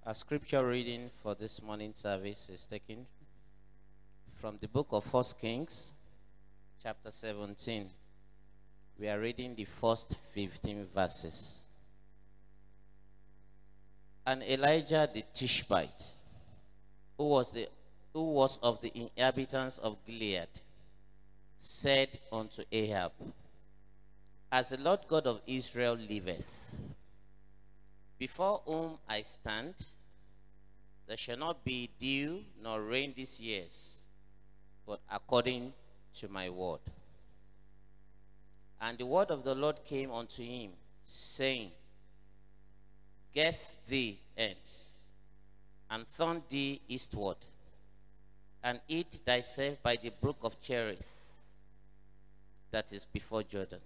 Our scripture reading for this morning service is taken from the book of 1 Kings, chapter 17. We are reading the first 15 verses. And Elijah the Tishbite, who was of the inhabitants of Gilead, said unto Ahab, As the Lord God of Israel liveth, before whom I stand, there shall not be dew nor rain this year, but according to my word. And the word of the Lord came unto him, saying, Get thee hence, and turn thee eastward, and eat thyself by the brook of Cherith, that is before Jordan.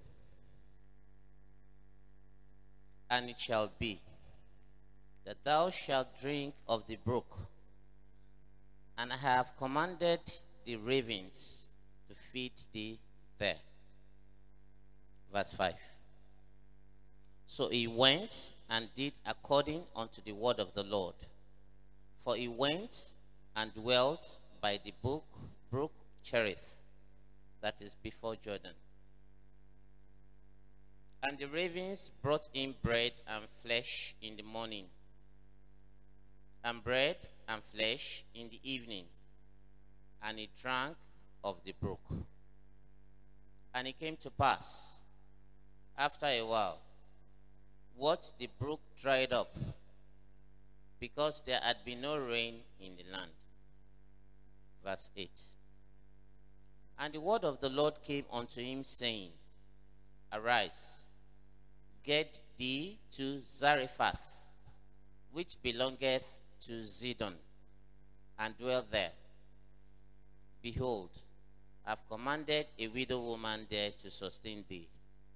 And it shall be, that thou shalt drink of the brook, and I have commanded the ravens to feed thee there. Verse 5. So he went and did according unto the word of the Lord. For he went and dwelt by the brook Cherith, that is before Jordan. And the ravens brought him bread and flesh in the morning, and bread and flesh in the evening, and he drank of the brook. And it came to pass, after a while, what the brook dried up, because there had been no rain in the land. Verse 8. And the word of the Lord came unto him, saying, Arise, get thee to Zarephath, which belongeth to Zidon, and dwell there. Behold, I have commanded a widow woman there to sustain thee.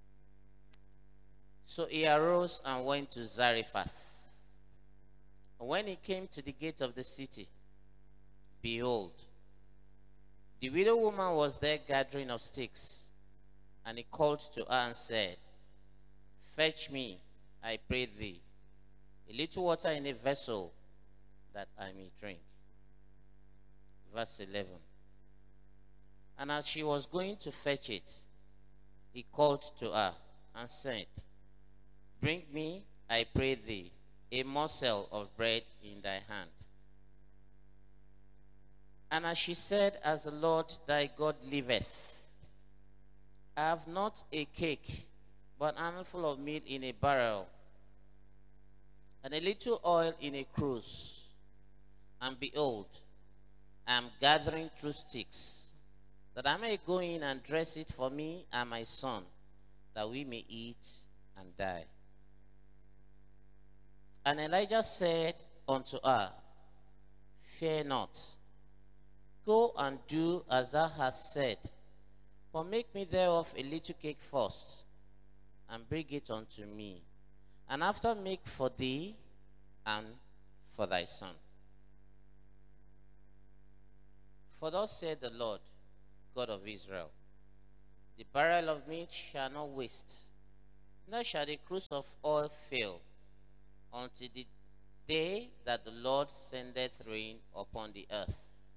So he arose and went to Zarephath. And when he came to the gate of the city, behold, the widow woman was there gathering of sticks. And he called to her and said, Fetch me, I pray thee, a little water in a vessel, that I may drink. Verse 11. And as she was going to fetch it, he called to her and said, Bring me, I pray thee, a morsel of bread in thy hand. And as she said, As the Lord thy God liveth, I have not a cake, but an handful of meal in a barrel, and a little oil in a cruse. And behold, I am gathering through sticks, that I may go in and dress it for me and my son, that we may eat and die. And Elijah said unto her, Fear not, go and do as thou hast said, but make me thereof a little cake first, and bring it unto me, and after make for thee and for thy son. For thus said the Lord, God of Israel, the barrel of meat shall not waste, nor shall the cruse of oil fail, until the day that the Lord sendeth rain upon the earth.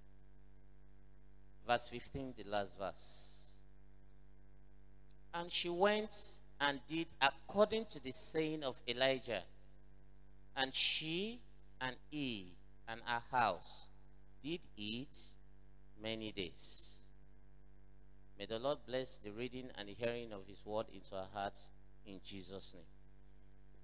Verse 15, the last verse. And she went and did according to the saying of Elijah, and she and he and her house did eat many days. May the Lord bless the reading and the hearing of his word into our hearts in Jesus' name.